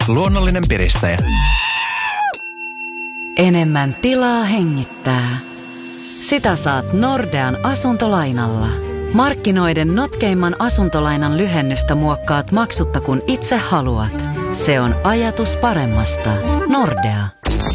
luonnollinen piristäjä. Enemmän tilaa hengittää. Sitä saat Nordean asuntolainalla. Markkinoiden notkeimman asuntolainan lyhennystä muokkaat maksutta kun itse haluat. Se on ajatus paremmasta. Nordea.